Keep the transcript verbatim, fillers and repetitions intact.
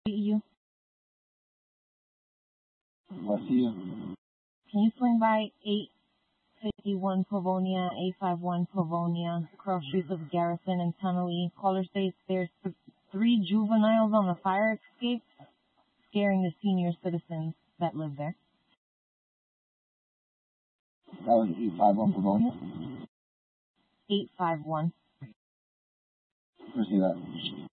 you. What see you? Can you swing by eight fifty-one Pavonia, eight fifty-one Pavonia, cross streets of Garrison and Tunnelly? Caller states there's th- three juveniles on the fire escape, scaring the senior citizens that live there. That was eight five one Pavonia? eight five one. Where's that?